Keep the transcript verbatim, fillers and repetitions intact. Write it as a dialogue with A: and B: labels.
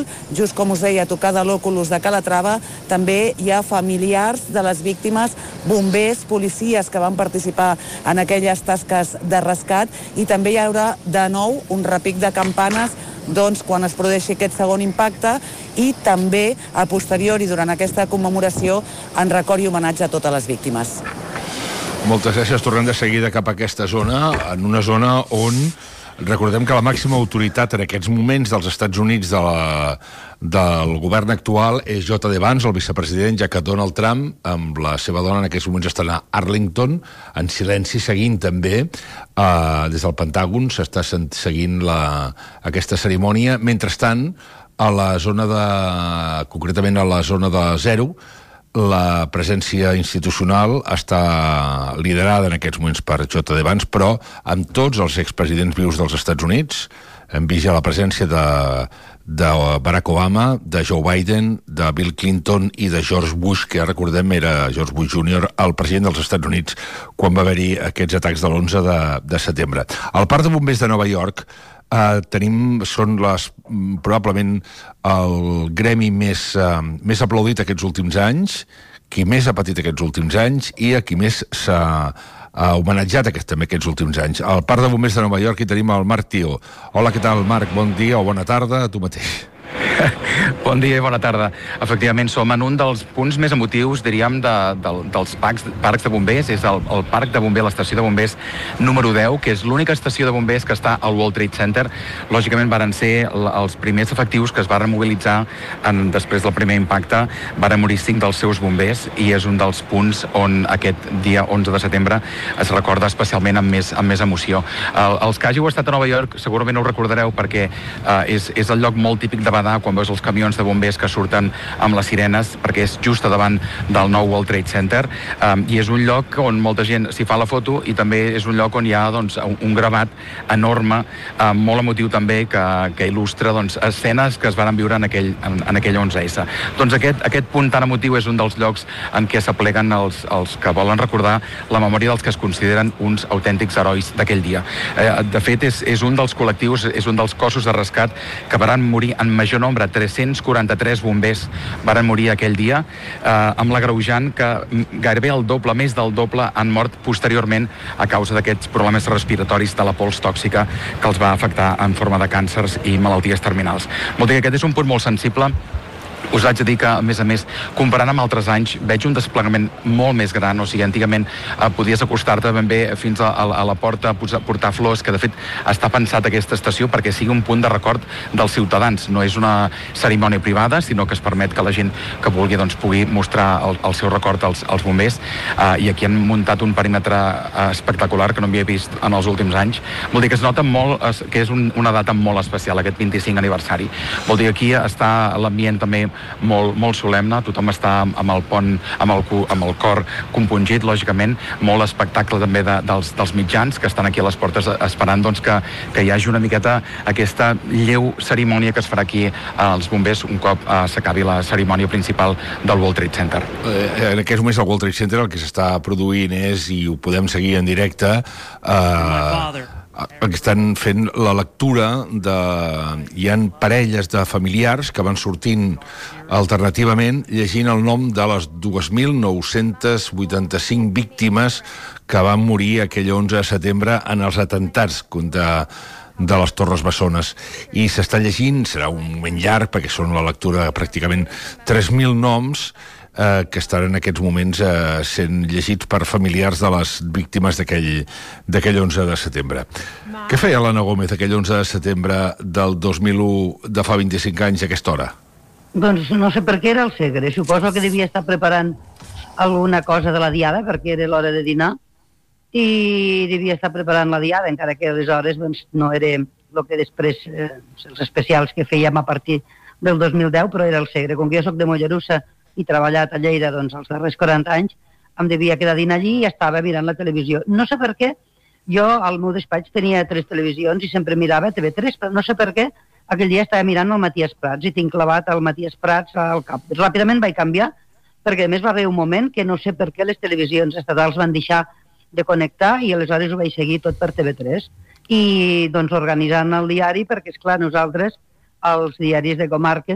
A: just com us deia, a tocar de l'Òculus de Calatrava, també hi ha familiars de les víctimes, bombers, policies que van participar en aquelles tasques de rescat, i també hi haurà de nou un repic de campanes doncs, quan es produeixi aquest segon impacte, i també a posteriori, durant aquesta commemoració, en record i homenatge a totes les víctimes.
B: Moltes gràcies. Tornem de seguida cap a aquesta zona, en una zona on recordem que la màxima autoritat en aquests moments dels Estats Units de la, del govern actual és J D Vance, el vicepresident, ja que Donald Trump, amb la seva dona en aquests moments estan a Arlington, en silenci, seguint també, eh, des del Pentàgon, s'està seguint la, aquesta cerimònia. Mentrestant, a la zona de, concretament a la zona de zero, la presència institucional està liderada en aquests moments per J D Vance, però amb tots els expresidents vius dels Estats Units. Hem vist ja la presència de, de Barack Obama, de Joe Biden, de Bill Clinton i de George Bush, que ja recordem era George Bush júnior, el president dels Estats Units, quan va haver-hi aquests atacs de l'onze de, de setembre. Al Parc de Bombers de Nova York Uh, tenim, són les, probablement el gremi més, uh, més aplaudit aquests últims anys, qui més ha patit aquests últims anys i a qui més s'ha uh, homenatjat aquest, també aquests últims anys. Al Parc de Bombers de Nova York hi tenim el Marc Tío. Hola, què tal, Marc? Bon dia o bona tarda a tu mateix.
C: Bon dia i bona tarda. Efectivament, som en un dels punts més emotius, diríem, de, de, dels parcs, parcs de bombers. És el, el parc de bombers, l'estació de bombers número deu, que és l'única estació de bombers que està al World Trade Center. Lògicament, varen ser els primers efectius que es varen mobilitzar en, després del primer impacte. Varen morir cinc dels seus bombers i és un dels punts on aquest dia onze de setembre es recorda especialment amb més, amb més emoció. El, els que hàgiu estat a Nova York segurament ho recordareu perquè eh, és, és el lloc molt típic de Badar, quan veus els camions de bombers que surten amb les sirenes, perquè és just a davant del nou World Trade Center, um, i és un lloc on molta gent s'hi fa la foto, i també és un lloc on hi ha doncs, un, un gravat enorme, um, molt emotiu també, que, que il·lustra doncs, escenes que es van viure en aquell, en, en aquell onze esse. Doncs aquest, aquest punt tan emotiu és un dels llocs en què s'apleguen els, els que volen recordar la memòria dels que es consideren uns autèntics herois d'aquell dia. Eh, de fet, és, és un dels col·lectius, és un dels cossos de rescat que van morir en major nombre. tres-cents quaranta-tres bombers varen morir aquell dia, eh, amb l'agreujant que gairebé el doble, més del doble, han mort posteriorment a causa d'aquests problemes respiratoris de la pols tòxica que els va afectar en forma de càncers i malalties terminals. Vol dir que aquest és un punt molt sensible. Us haig de dir que, a més a més, comparant amb altres anys, veig un desplegament molt més gran. O sigui, antigament eh, podies acostar-te ben bé fins a, a, a la porta a portar flors, que de fet està pensat aquesta estació perquè sigui un punt de record dels ciutadans. No és una cerimònia privada, sinó que es permet que la gent que vulgui doncs, pugui mostrar el, el seu record als, als bombers. Eh, I aquí han muntat un perímetre eh, espectacular que no havia vist en els últims anys. Vol dir que es nota molt es, que és un, una data molt especial, aquest vint-i-cinc aniversari. Vol dir que aquí està l'ambient també molt, molt solemne, tothom està amb el pont, amb el, amb el cor compungit, lògicament, molt espectacle també de, dels, dels mitjans que estan aquí a les portes esperant doncs, que, que hi hagi una miqueta aquesta lleu cerimònia que es farà aquí als bombers un cop eh, s'acabi la cerimònia principal del World Trade Center.
B: Eh, en aquests moments al World Trade Center el que s'està produint és, i ho podem seguir en directe, eh, que estan fent la lectura de... Hi ha parelles de familiars que van sortint alternativament llegint el nom de les dos mil nou-cents vuitanta-cinc víctimes que van morir aquell onze de setembre en els atentats contra de les Torres Bessones. I s'està llegint, serà un moment llarg perquè són la lectura de pràcticament tres mil noms Eh, que estan en aquests moments eh, sent llegits per familiars de les víctimes d'aquell onze de setembre. Ma. Què feia l'Anna Gómez aquell onze de setembre del dos mil u, de fa vint-i-cinc anys, a aquesta hora?
D: Doncs no sé per què era el Segre. Suposo que devia estar preparant alguna cosa de la diada, perquè era l'hora de dinar, i devia estar preparant la diada, encara que aleshores doncs, no era el que després, eh, els especials que fèiem a partir del dos mil deu, però era el Segre. Com que jo soc de Mollerussa i treballat a Lleida doncs, els darrers quaranta anys, em devia quedar dint allí i estava mirant la televisió. No sé per què, jo al meu despatx tenia tres televisions i sempre mirava T V tres, però no sé per què aquell dia estava mirant el Matías Prats i tinc clavat el Matías Prats al cap. Ràpidament vaig canviar, perquè a més va haver un moment que no sé per què les televisions estatals van deixar de connectar i aleshores ho vaig seguir tot per T V tres. I doncs organitzant el diari, perquè esclar, nosaltres, els diaris de comarques,